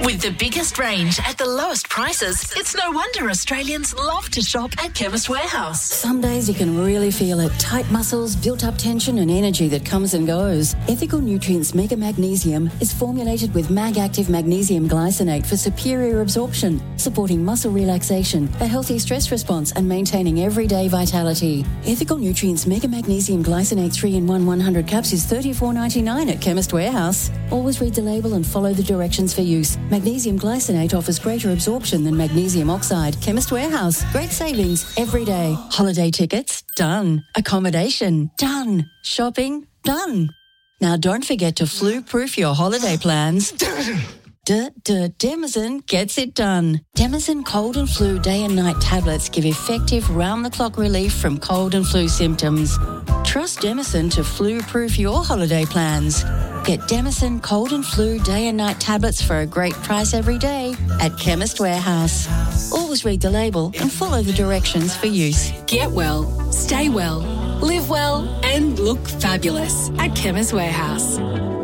With the biggest range at the lowest prices, it's no wonder Australians love to shop at Chemist Warehouse. Some days you can really feel it. Tight muscles, built-up tension and energy that comes and goes. Ethical Nutrients Mega Magnesium is formulated with Mag-Active Magnesium Glycinate for superior absorption, supporting muscle relaxation, a healthy stress response and maintaining everyday vitality. Ethical Nutrients Mega Magnesium Glycinate 3-in-1 100 caps is $34.99 at Chemist Warehouse. Always read the label and follow the directions for use. Magnesium glycinate offers greater absorption than magnesium oxide. Chemist Warehouse. Great savings every day. Holiday tickets? Done. Accommodation? Done. Shopping? Done. Now don't forget to flu-proof your holiday plans. Demazin gets it done. Demazin cold and flu day and night tablets give effective round-the-clock relief from cold and flu symptoms. Trust Demazin to flu-proof your holiday plans. Get Demazin cold and flu day and night tablets for a great price every day at Chemist Warehouse. Always read the label and follow the directions for use. Get well, stay well, live well and look fabulous at Chemist Warehouse.